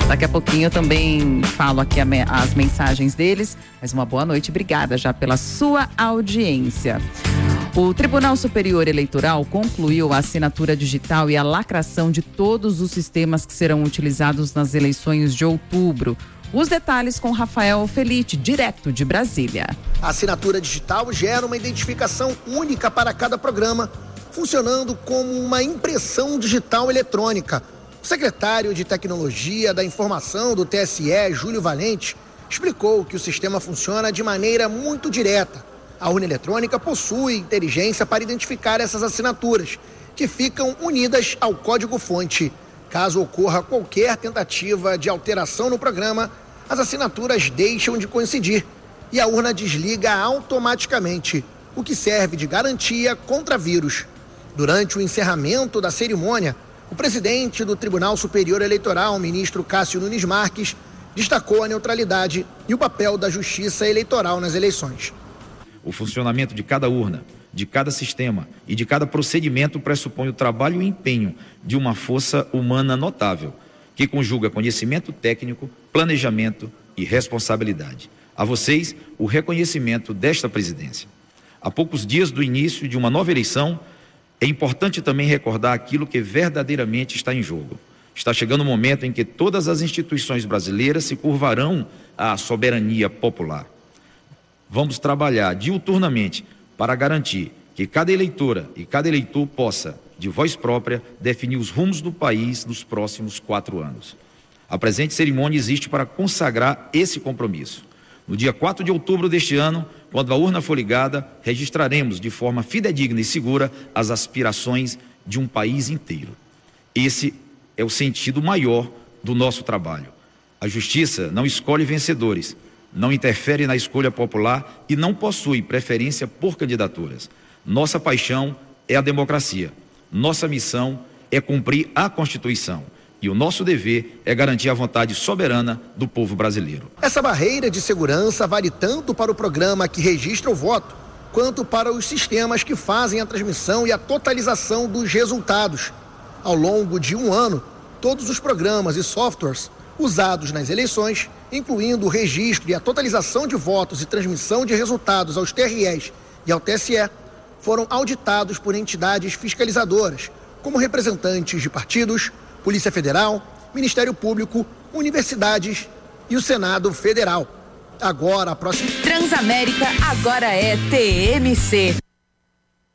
Daqui a pouquinho eu também falo aqui as mensagens deles, mas uma boa noite, obrigada já pela sua audiência. O Tribunal Superior Eleitoral concluiu a assinatura digital e a lacração de todos os sistemas que serão utilizados nas eleições de outubro. Os detalhes com Rafael Felite, direto de Brasília. A assinatura digital gera uma identificação única para cada programa, funcionando como uma impressão digital eletrônica. O secretário de Tecnologia da Informação do TSE, Júlio Valente, explicou que o sistema funciona de maneira muito direta. A urna eletrônica possui inteligência para identificar essas assinaturas, que ficam unidas ao código-fonte. Caso ocorra qualquer tentativa de alteração no programa, as assinaturas deixam de coincidir e a urna desliga automaticamente, o que serve de garantia contra vírus. Durante o encerramento da cerimônia, o presidente do Tribunal Superior Eleitoral, ministro Cássio Nunes Marques, destacou a neutralidade e o papel da justiça eleitoral nas eleições. O funcionamento de cada urna, de cada sistema e de cada procedimento pressupõe o trabalho e o empenho de uma força humana notável, que conjuga conhecimento técnico, planejamento e responsabilidade. A vocês, o reconhecimento desta presidência. Há poucos dias do início de uma nova eleição, é importante também recordar aquilo que verdadeiramente está em jogo. Está chegando o momento em que todas as instituições brasileiras se curvarão à soberania popular. Vamos trabalhar diuturnamente para garantir que cada eleitora e cada eleitor possa, de voz própria, definir os rumos do país nos próximos 4 anos. A presente cerimônia existe para consagrar esse compromisso. No dia 4 de outubro deste ano, quando a urna for ligada, registraremos de forma fidedigna e segura as aspirações de um país inteiro. Esse é o sentido maior do nosso trabalho. A justiça não escolhe vencedores, não interfere na escolha popular e não possui preferência por candidaturas. Nossa paixão é a democracia. Nossa missão é cumprir a Constituição. E o nosso dever é garantir a vontade soberana do povo brasileiro. Essa barreira de segurança vale tanto para o programa que registra o voto, quanto para os sistemas que fazem a transmissão e a totalização dos resultados. Ao longo de 1 ano, todos os programas e softwares usados nas eleições, incluindo o registro e a totalização de votos e transmissão de resultados aos TREs e ao TSE, foram auditados por entidades fiscalizadoras, como representantes de partidos, Polícia Federal, Ministério Público, universidades e o Senado Federal. Agora, a próxima... Transamérica agora é TMC.